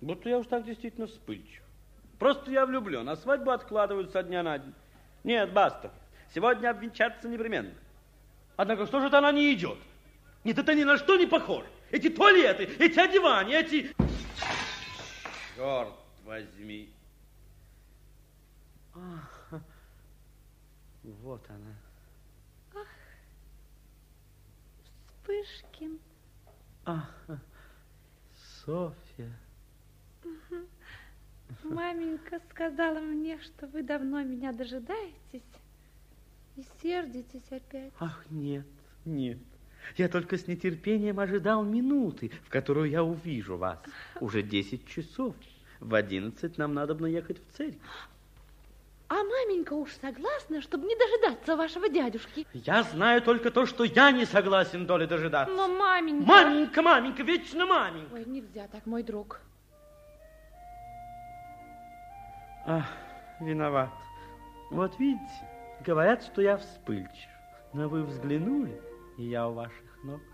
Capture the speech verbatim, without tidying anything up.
Будто я уж так действительно вспыльчив. Просто я влюблен, а свадьбу откладывают со дня на день. Нет, баста. Сегодня обвенчаться непременно. Однако что же это она не идет? Нет, это ни на что не похоже. Эти туалеты, эти одевания, эти... Черт возьми. Ах, вот она. Ах, Вспышкин. Ах, Софья. Угу. Маменька сказала мне, что вы давно меня дожидаетесь и сердитесь опять. Ах, нет, нет. Я только с нетерпением ожидал минуты, в которую я увижу вас. Уже десять часов. В одиннадцать нам надобно ехать в церковь. А маменька уж согласна, чтобы не дожидаться вашего дядюшки. Я знаю только то, что я не согласен доли дожидаться. Но маменька... Маменька, маменька, вечно маменька. Ой, нельзя так, мой друг. Ах, виноват. Вот видите, говорят, что я вспыльчив. Но вы взглянули, и я у ваших ног.